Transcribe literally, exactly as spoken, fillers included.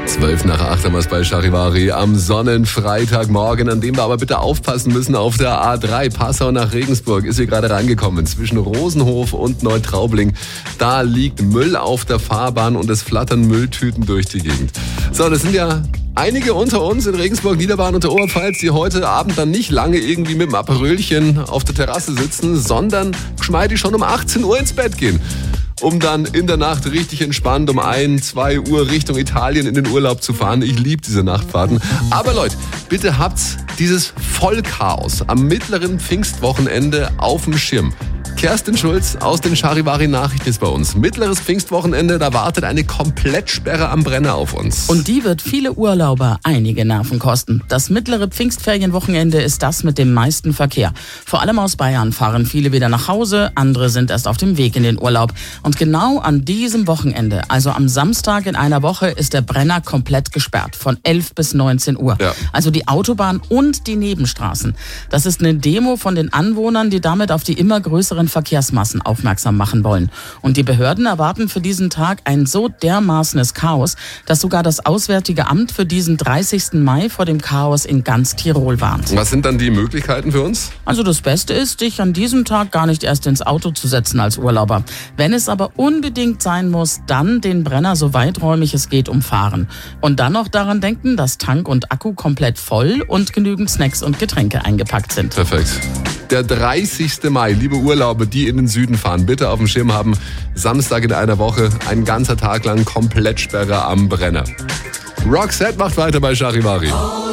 Zwölf nach acht haben wir es bei Charivari am Sonnenfreitagmorgen, an dem wir aber bitte aufpassen müssen auf der A drei. Passau nach Regensburg ist hier gerade reingekommen. Zwischen Rosenhof und Neutraubling. Da liegt Müll auf der Fahrbahn und es flattern Mülltüten durch die Gegend. So, das sind ja einige unter uns in Regensburg, Niederbayern und der Oberpfalz, die heute Abend dann nicht lange irgendwie mit dem Aperölchen auf der Terrasse sitzen, sondern geschmeidig schon um achtzehn Uhr ins Bett gehen, um dann in der Nacht richtig entspannt um ein, zwei Uhr Richtung Italien in den Urlaub zu fahren. Ich liebe diese Nachtfahrten. Aber Leute, bitte habt dieses Vollchaos am mittleren Pfingstwochenende auf dem Schirm. Kerstin Schulz aus den Charivari-Nachrichten ist bei uns. Mittleres Pfingstwochenende, da wartet eine Komplettsperre am Brenner auf uns. Und die wird viele Urlauber einige Nerven kosten. Das mittlere Pfingstferienwochenende ist das mit dem meisten Verkehr. Vor allem aus Bayern fahren viele wieder nach Hause, andere sind erst auf dem Weg in den Urlaub. Und genau an diesem Wochenende, also am Samstag in einer Woche, ist der Brenner komplett gesperrt, von elf bis neunzehn Uhr. Ja. Also die Autobahn und die Nebenstraßen. Das ist eine Demo von den Anwohnern, die damit auf die immer größeren Verkehrsmassen aufmerksam machen wollen. Und die Behörden erwarten für diesen Tag ein so dermaßenes Chaos, dass sogar das Auswärtige Amt für diesen dreißigsten Mai vor dem Chaos in ganz Tirol warnt. Was sind dann die Möglichkeiten für uns? Also das Beste ist, dich an diesem Tag gar nicht erst ins Auto zu setzen als Urlauber. Wenn es aber unbedingt sein muss, dann den Brenner so weiträumig es geht umfahren. Und dann noch daran denken, dass Tank und Akku komplett voll und genügend Snacks und Getränke eingepackt sind. Perfekt. Der dreißigste Mai, liebe Urlauber, die in den Süden fahren, bitte auf dem Schirm haben, Samstag in einer Woche, ein ganzer Tag lang Komplettsperre am Brenner. Roxette macht weiter bei Charivari.